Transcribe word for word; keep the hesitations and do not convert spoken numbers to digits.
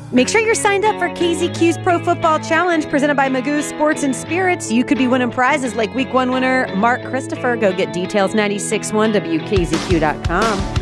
Make sure you're signed up for K Z Q's Pro Football Challenge presented by Magoo Sports and Spirits. You could be winning prizes like week one winner Mark Christopher. Go get details, nine six one W K Z Q dot com.